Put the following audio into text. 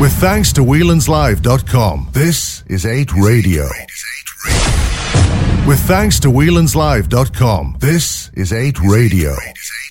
With thanks to Whelan'sLive.com, this is 8 Radio. With thanks to Whelan'sLive.com, this is 8 Radio.